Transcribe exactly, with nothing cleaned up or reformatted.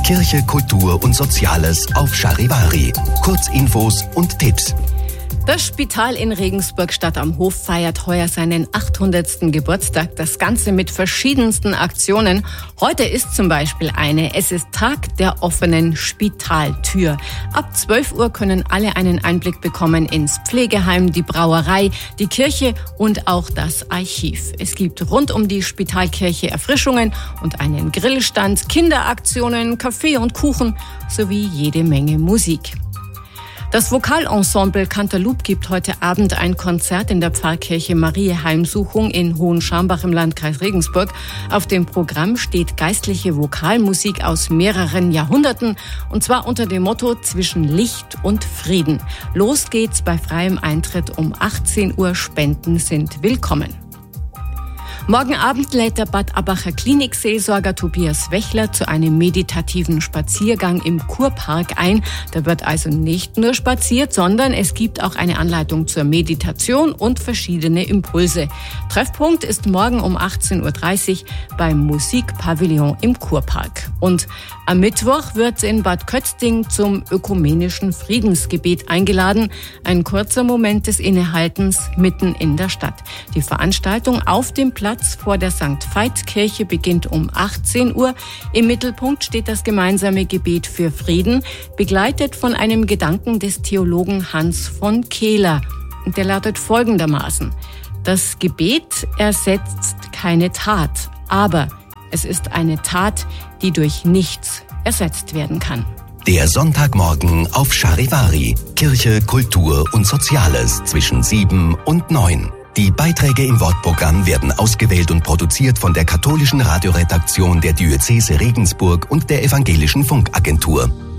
Kirche, Kultur und Soziales auf Charivari. Kurzinfos und Tipps. Das Spital in Regensburg Stadt am Hof feiert heuer seinen achthundertsten Geburtstag. Das Ganze mit verschiedensten Aktionen. Heute ist zum Beispiel eine. Es ist Tag der offenen Spitaltür. Ab zwölf Uhr können alle einen Einblick bekommen ins Pflegeheim, die Brauerei, die Kirche und auch das Archiv. Es gibt rund um die Spitalkirche Erfrischungen und einen Grillstand, Kinderaktionen, Kaffee und Kuchen sowie jede Menge Musik. Das Vokalensemble Cantaloupe gibt heute Abend ein Konzert in der Pfarrkirche Marie Heimsuchung in Hohenschambach im Landkreis Regensburg. Auf dem Programm steht geistliche Vokalmusik aus mehreren Jahrhunderten, und zwar unter dem Motto Zwischen Licht und Frieden. Los geht's bei freiem Eintritt um achtzehn Uhr. Spenden sind willkommen. Morgen Abend lädt der Bad Abacher Klinikseelsorger Tobias Wächler zu einem meditativen Spaziergang im Kurpark ein. Da wird also nicht nur spaziert, sondern es gibt auch eine Anleitung zur Meditation und verschiedene Impulse. Treffpunkt ist morgen um achtzehn Uhr dreißig beim Musikpavillon im Kurpark. Und am Mittwoch wird in Bad Kötzding zum ökumenischen Friedensgebet eingeladen. Ein kurzer Moment des Innehaltens mitten in der Stadt. Die Veranstaltung auf dem Platz vor der Sankt Veit-Kirche beginnt um achtzehn Uhr. Im Mittelpunkt steht das gemeinsame Gebet für Frieden, begleitet von einem Gedanken des Theologen Hans von Kehler. Der lautet folgendermaßen: Das Gebet ersetzt keine Tat, aber es ist eine Tat, die durch nichts ersetzt werden kann. Der Sonntagmorgen auf Charivari. Kirche, Kultur und Soziales zwischen sieben und neun. Die Beiträge im Wortprogramm werden ausgewählt und produziert von der katholischen Radioredaktion der Diözese Regensburg und der Evangelischen Funkagentur.